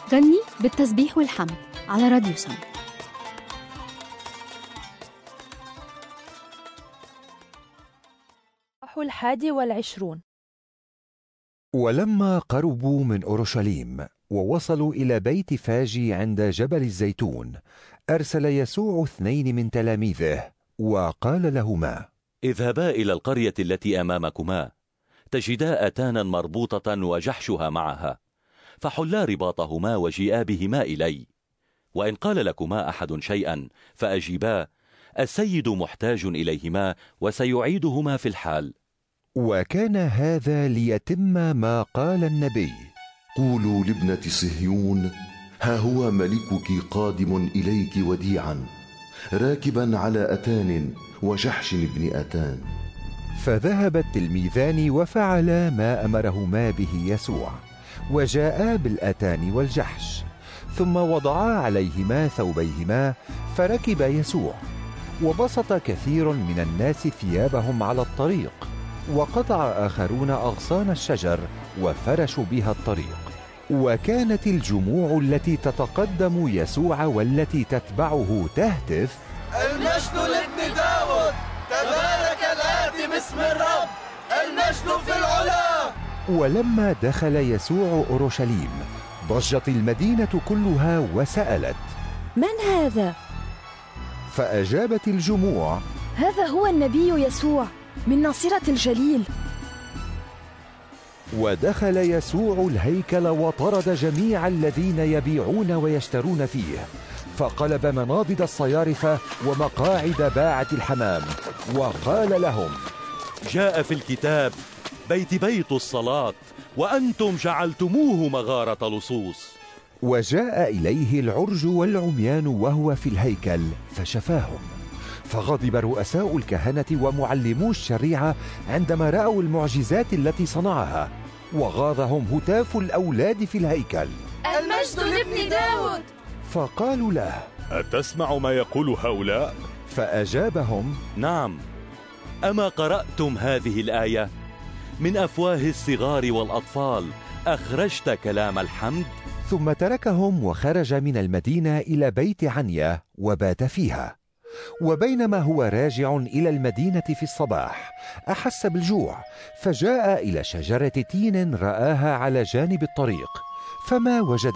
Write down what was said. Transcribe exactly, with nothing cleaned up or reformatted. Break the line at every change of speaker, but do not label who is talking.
غني بالتسبيح والحمد على راديو سم.
الحادي والعشرون.
ولما قربوا من أورشليم ووصلوا إلى بيت فاجي عند جبل الزيتون، أرسل يسوع اثنين من تلاميذه وقال لهما:
اذهبا إلى القرية التي أمامكما، تجدا أتانا مربوطة وجحشها معها، فحلا رباطهما وجيئا بهما إلي. وإن قال لكما أحد شيئا فأجيبا: السيد محتاج إليهما وسيعيدهما في الحال.
وكان هذا ليتم ما قال النبي:
قولوا لابنة صهيون، ها هو ملكك قادم إليك وديعا، راكبا على أتان وجحش ابن أتان.
فذهب التلميذان وفعلا ما أمرهما به يسوع، وجاءا بالأتان والجحش، ثم وضعا عليهما ثوبيهما، فركب يسوع. وبسط كثير من الناس ثيابهم على الطريق، وقطع آخرون أغصان الشجر وفرشوا بها الطريق. وكانت الجموع التي تتقدم يسوع والتي تتبعه تهتف:
المجد لابن داود، تبارك الآتي باسم الرب، المجد في العلا.
ولما دخل يسوع أورشليم ضجت المدينة كلها وسألت:
من هذا؟
فأجابت الجموع:
هذا هو النبي يسوع من ناصرة الجليل.
ودخل يسوع الهيكل وطرد جميع الذين يبيعون ويشترون فيه، فقلب مناضد الصيارفة ومقاعد باعة الحمام، وقال لهم:
جاء في الكتاب: بيت بيت الصلاة، وأنتم جعلتموه مغارة لصوص.
وجاء إليه العرج والعميان وهو في الهيكل فشفاهم. فغضب رؤساء الكهنة ومعلمو الشريعة عندما رأوا المعجزات التي صنعها، وغاضهم هتاف الأولاد في الهيكل:
المجد لابن داود.
فقالوا له:
أتسمع ما يقول هؤلاء؟
فأجابهم:
نعم. أما قرأتم هذه الآية: من أفواه الصغار والأطفال أخرجت كلام الحمد؟
ثم تركهم وخرج من المدينة إلى بيت عنيا وبات فيها. وبينما هو راجع إلى المدينة في الصباح أحس بالجوع، فجاء إلى شجرة تين رآها على جانب الطريق، فما وجد